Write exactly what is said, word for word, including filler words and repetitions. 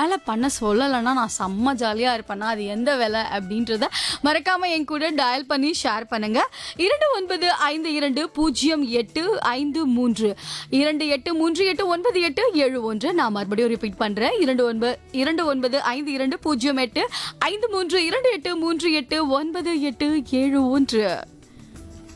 வேலை பண்ண சொல்லலைன்னா நான் செம்ம ஜாலியாக இருப்பேன்னா அது எந்த வேலை அப்படின்றத மறக்காம என் கூட டயல் பண்ணி ஷேர் பண்ணுங்க. இரண்டு ஒன்பது ஐந்து இரண்டு பூஜ்ஜியம் எட்டு ஐந்து மூன்று இரண்டு எட்டு மூன்று எட்டு ஒன்பது எட்டு ஏழு ஒன்று. நான் மறுபடியும் ரிப்பீட் பண்றேன். இரண்டு ஒன்பது இரண்டு ஒன்பது ஐந்து இரண்டு பூஜ்ஜியம் எட்டு ஐந்து மூன்று இரண்டு எட்டு மூன்று எட்டு ஒன்பது எட்டு ஏழு ஒன்று.